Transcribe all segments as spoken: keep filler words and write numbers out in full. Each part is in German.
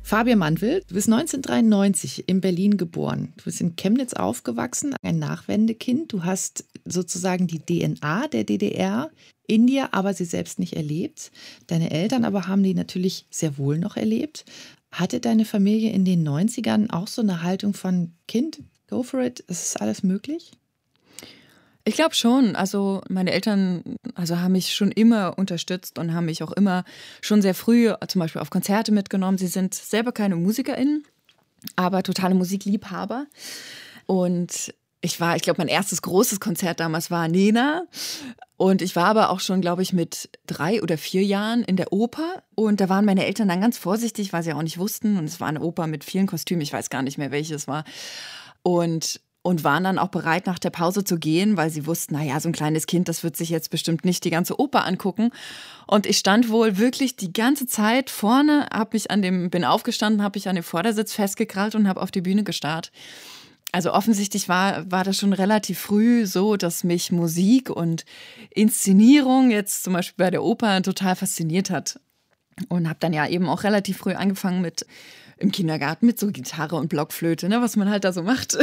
Fabian Mantl, du bist neunzehnhundertdreiundneunzig in Berlin geboren. Du bist in Chemnitz aufgewachsen, ein Nachwendekind. Du hast sozusagen die D N A der D D R in dir, aber sie selbst nicht erlebt. Deine Eltern aber haben die natürlich sehr wohl noch erlebt. Hatte deine Familie in den neunzigern auch so eine Haltung von Kind, go for it, es ist alles möglich? Ich glaube schon. Also meine Eltern also haben mich schon immer unterstützt und haben mich auch immer schon sehr früh zum Beispiel auf Konzerte mitgenommen. Sie sind selber keine MusikerInnen, aber totale Musikliebhaber. Und ich war, ich glaube, mein erstes großes Konzert damals war Nena. Und ich war aber auch schon, glaube ich, mit drei oder vier Jahren in der Oper. Und da waren meine Eltern dann ganz vorsichtig, weil sie auch nicht wussten. Und es war eine Oper mit vielen Kostümen. Ich weiß gar nicht mehr, welches war. Und Und waren dann auch bereit, nach der Pause zu gehen, weil sie wussten, naja, so ein kleines Kind, das wird sich jetzt bestimmt nicht die ganze Oper angucken. Und ich stand wohl wirklich die ganze Zeit vorne, hab mich an dem, bin aufgestanden, habe mich an dem Vordersitz festgekrallt und habe auf die Bühne gestarrt. Also offensichtlich war, war das schon relativ früh so, dass mich Musik und Inszenierung jetzt zum Beispiel bei der Oper total fasziniert hat. Und habe dann ja eben auch relativ früh angefangen mit im Kindergarten mit so Gitarre und Blockflöte, ne, was man halt da so macht.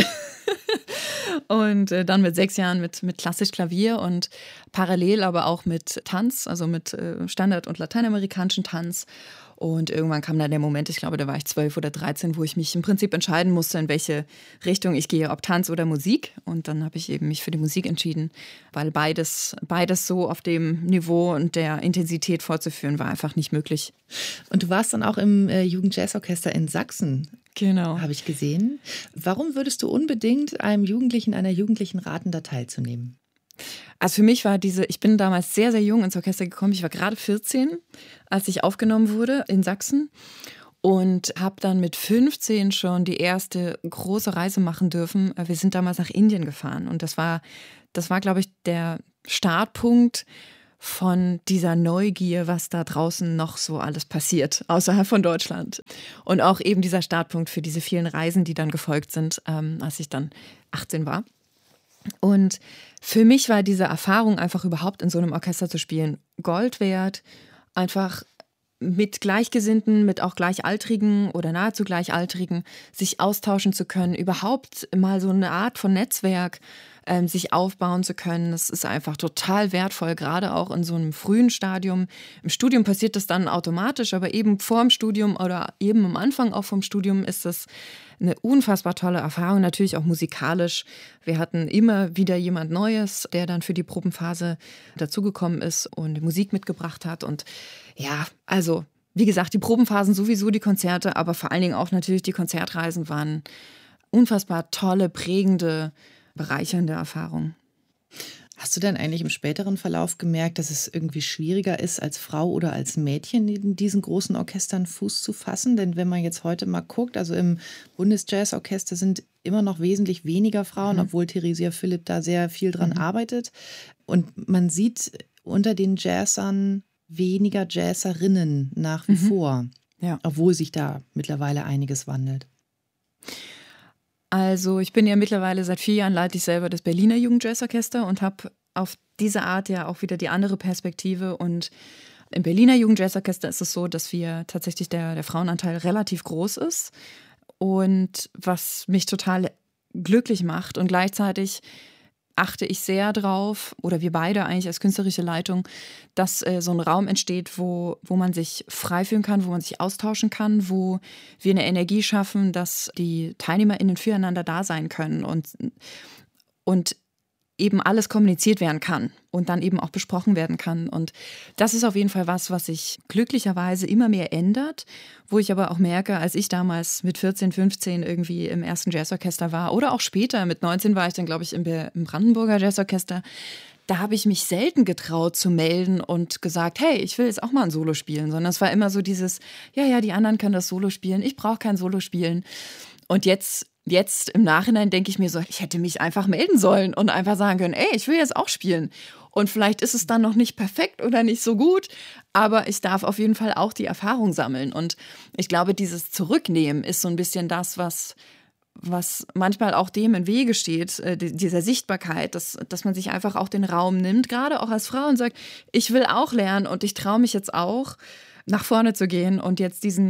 Und äh, dann mit sechs Jahren mit, mit klassisch Klavier und parallel aber auch mit Tanz, also mit äh, Standard- und lateinamerikanischen Tanz. Und irgendwann kam dann der Moment, ich glaube, da war ich zwölf oder dreizehn, wo ich mich im Prinzip entscheiden musste, in welche Richtung ich gehe, ob Tanz oder Musik. Und dann habe ich eben mich für die Musik entschieden, weil beides, beides so auf dem Niveau und der Intensität fortzuführen war einfach nicht möglich. Und du warst dann auch im äh, Jugendjazzorchester in Sachsen. Genau. Habe ich gesehen. Warum würdest du unbedingt einem Jugendlichen, einer Jugendlichen raten, da teilzunehmen? Also für mich war diese, ich bin damals sehr, sehr jung ins Orchester gekommen. Ich war gerade vierzehn, als ich aufgenommen wurde in Sachsen und habe dann mit fünfzehn schon die erste große Reise machen dürfen. Wir sind damals nach Indien gefahren und das war, das war, glaube ich, der Startpunkt von dieser Neugier, was da draußen noch so alles passiert, außerhalb von Deutschland. Und auch eben dieser Startpunkt für diese vielen Reisen, die dann gefolgt sind, ähm, als ich dann achtzehn war. Und für mich war diese Erfahrung, einfach überhaupt in so einem Orchester zu spielen, Gold wert. Einfach mit Gleichgesinnten, mit auch Gleichaltrigen oder nahezu Gleichaltrigen sich austauschen zu können, überhaupt mal so eine Art von Netzwerk ähm, sich aufbauen zu können. Das ist einfach total wertvoll, gerade auch in so einem frühen Stadium. Im Studium passiert das dann automatisch, aber eben vor dem Studium oder eben am Anfang auch vom Studium ist das eine unfassbar tolle Erfahrung, natürlich auch musikalisch. Wir hatten immer wieder jemand Neues, der dann für die Probenphase dazugekommen ist und Musik mitgebracht hat. Und ja, also wie gesagt, die Probenphasen sowieso, die Konzerte, aber vor allen Dingen auch natürlich die Konzertreisen waren unfassbar tolle, prägende, bereichernde Erfahrungen. Hast du denn eigentlich im späteren Verlauf gemerkt, dass es irgendwie schwieriger ist, als Frau oder als Mädchen in diesen großen Orchestern Fuß zu fassen? Denn wenn man jetzt heute mal guckt, also im Bundesjazzorchester sind immer noch wesentlich weniger Frauen, mhm. obwohl Theresia Philipp da sehr viel dran mhm. arbeitet. Und man sieht unter den Jazzern weniger Jazzerinnen nach wie mhm. vor, ja. obwohl sich da mittlerweile einiges wandelt. Also ich bin ja mittlerweile seit vier Jahren leite ich selber das Berliner Jugendjazzorchester und habe auf diese Art ja auch wieder die andere Perspektive. Und im Berliner Jugendjazzorchester ist es so, dass wir tatsächlich der, der Frauenanteil relativ groß ist. Und was mich total glücklich macht und gleichzeitig achte ich sehr drauf, oder wir beide eigentlich als künstlerische Leitung, dass äh, so ein Raum entsteht, wo, wo man sich frei fühlen kann, wo man sich austauschen kann, wo wir eine Energie schaffen, dass die TeilnehmerInnen füreinander da sein können und, und eben alles kommuniziert werden kann und dann eben auch besprochen werden kann. Und das ist auf jeden Fall was, was sich glücklicherweise immer mehr ändert, wo ich aber auch merke, als ich damals mit vierzehn, fünfzehn irgendwie im ersten Jazzorchester war oder auch später, mit neunzehn war ich dann, glaube ich, im, im Brandenburger Jazzorchester, da habe ich mich selten getraut zu melden und gesagt, hey, ich will jetzt auch mal ein Solo spielen, sondern es war immer so dieses, ja, ja, die anderen können das Solo spielen, ich brauche kein Solo spielen. Und jetzt Jetzt im Nachhinein denke ich mir so, ich hätte mich einfach melden sollen und einfach sagen können, ey, ich will jetzt auch spielen. Und vielleicht ist es dann noch nicht perfekt oder nicht so gut, aber ich darf auf jeden Fall auch die Erfahrung sammeln. Und ich glaube, dieses Zurücknehmen ist so ein bisschen das, was, was manchmal auch dem im Wege steht, äh, dieser Sichtbarkeit, dass, dass man sich einfach auch den Raum nimmt, gerade auch als Frau und sagt, ich will auch lernen und ich traue mich jetzt auch, nach vorne zu gehen und jetzt diesen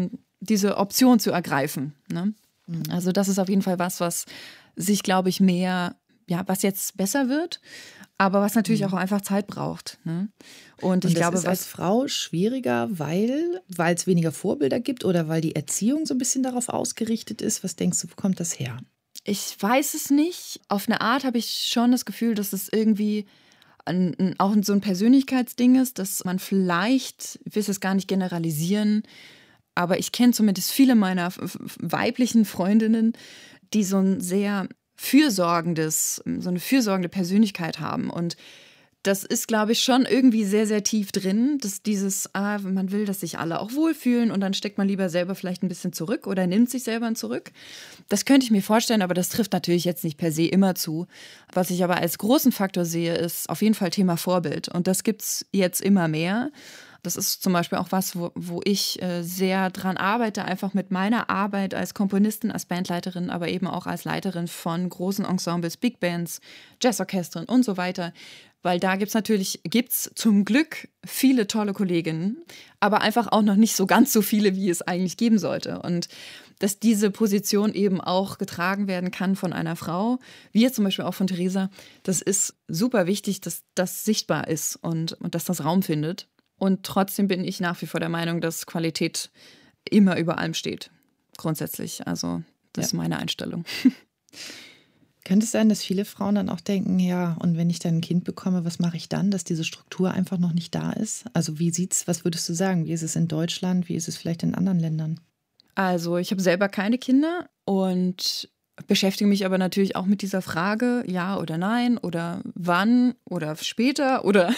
diese Option zu ergreifen. Ne? Mhm. Also das ist auf jeden Fall was, was sich, glaube ich, mehr, ja, was jetzt besser wird, aber was natürlich Mhm. auch einfach Zeit braucht. Ne? Und, Und ich das glaube, ist was als Frau schwieriger, weil weil es weniger Vorbilder gibt oder weil die Erziehung so ein bisschen darauf ausgerichtet ist? Was denkst du, wo kommt das her? ich weiß es nicht. Auf eine Art habe ich schon das Gefühl, dass es irgendwie ein, ein, auch so ein Persönlichkeitsding ist, dass man vielleicht, ich will es gar nicht generalisieren, aber ich kenne zumindest viele meiner f- f- weiblichen Freundinnen, die so ein sehr fürsorgendes, so eine fürsorgende Persönlichkeit haben. Und das ist, glaube ich, schon irgendwie sehr, sehr tief drin, dass dieses, ah, man will, dass sich alle auch wohlfühlen und dann steckt man lieber selber vielleicht ein bisschen zurück oder nimmt sich selber zurück. Das könnte ich mir vorstellen, aber das trifft natürlich jetzt nicht per se immer zu. Was ich aber als großen Faktor sehe, ist auf jeden Fall Thema Vorbild. Und das gibt es jetzt immer mehr. Das ist zum Beispiel auch was, wo, wo ich äh, sehr dran arbeite, einfach mit meiner Arbeit als Komponistin, als Bandleiterin, aber eben auch als Leiterin von großen Ensembles, Big Bands, Jazzorchestern und so weiter. Weil da gibt es natürlich, gibt's zum Glück viele tolle Kolleginnen, aber einfach auch noch nicht so ganz so viele, wie es eigentlich geben sollte. Und dass diese Position eben auch getragen werden kann von einer Frau, wie jetzt zum Beispiel auch von Theresa, das ist super wichtig, dass das sichtbar ist und, und dass das Raum findet. Und trotzdem bin ich nach wie vor der Meinung, dass Qualität immer über allem steht. Grundsätzlich. Also das Ja. ist meine Einstellung. Könnte es sein, dass viele Frauen dann auch denken, ja, und wenn ich dann ein Kind bekomme, was mache ich dann, dass diese Struktur einfach noch nicht da ist? Also wie sieht's, was würdest du sagen? Wie ist es in Deutschland? Wie ist es vielleicht in anderen Ländern? Also ich habe selber keine Kinder und beschäftige mich aber natürlich auch mit dieser Frage, ja oder nein oder wann oder später oder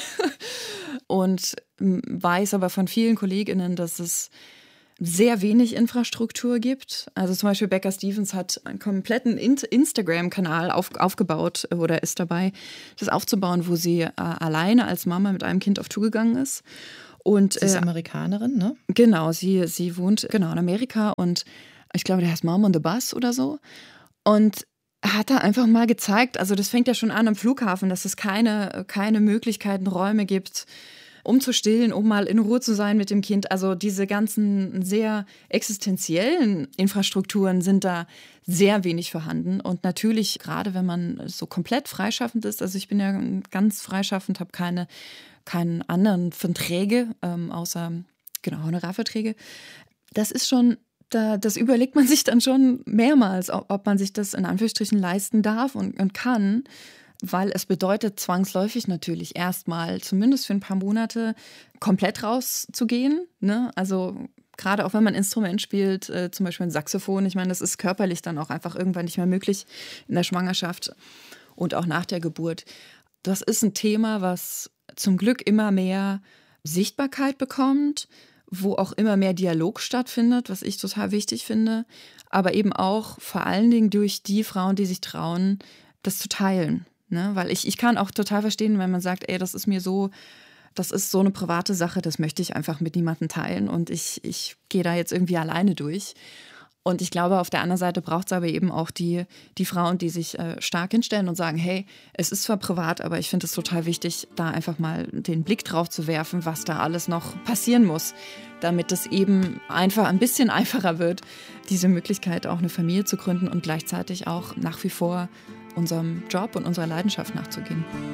und weiß aber von vielen KollegInnen, dass es sehr wenig Infrastruktur gibt. Also zum Beispiel Becca Stevens hat einen kompletten In- Instagram-Kanal auf, aufgebaut oder ist dabei, das aufzubauen, wo sie äh, alleine als Mama mit einem Kind auf Tour gegangen ist. Und, Sie ist äh, Amerikanerin, ne? Genau, sie, sie wohnt genau in Amerika und ich glaube, der heißt Mom on the Bus oder so. Und hat da einfach mal gezeigt, also das fängt ja schon an am Flughafen, dass es keine, keine Möglichkeiten, Räume gibt, um zu stillen, um mal in Ruhe zu sein mit dem Kind. Also diese ganzen sehr existenziellen Infrastrukturen sind da sehr wenig vorhanden. Und natürlich, gerade wenn man so komplett freischaffend ist, also ich bin ja ganz freischaffend, habe keine, keinen anderen Verträge, ähm, außer genau Honorarverträge. Das ist schon, da, das überlegt man sich dann schon mehrmals, ob, ob man sich das in Anführungsstrichen leisten darf und, und kann. Weil es bedeutet zwangsläufig natürlich erstmal, zumindest für ein paar Monate, komplett rauszugehen. Ne? Also gerade auch wenn man ein Instrument spielt, äh, zum Beispiel ein Saxophon, ich meine, das ist körperlich dann auch einfach irgendwann nicht mehr möglich in der Schwangerschaft und auch nach der Geburt. Das ist ein Thema, was zum Glück immer mehr Sichtbarkeit bekommt, wo auch immer mehr Dialog stattfindet, was ich total wichtig finde, aber eben auch vor allen Dingen durch die Frauen, die sich trauen, das zu teilen. Ne? Weil ich, ich kann auch total verstehen, wenn man sagt, ey, das ist mir so, das ist so eine private Sache, das möchte ich einfach mit niemandem teilen und ich, ich gehe da jetzt irgendwie alleine durch. Und ich glaube, auf der anderen Seite braucht es aber eben auch die, die Frauen, die sich äh, stark hinstellen und sagen, hey, es ist zwar privat, aber ich finde es total wichtig, da einfach mal den Blick drauf zu werfen, was da alles noch passieren muss, damit es eben einfach ein bisschen einfacher wird, diese Möglichkeit auch eine Familie zu gründen und gleichzeitig auch nach wie vor unserem Job und unserer Leidenschaft nachzugehen.